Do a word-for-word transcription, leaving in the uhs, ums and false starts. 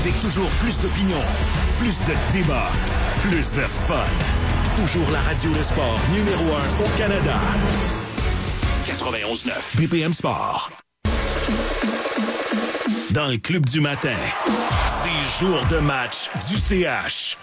Avec toujours plus d'opinion, plus de débats, plus de fun. Toujours la radio de sport numéro un au Canada. quatre-vingt-onze neuf B P M Sport. Dans le club du matin, c'est jour de match du C H.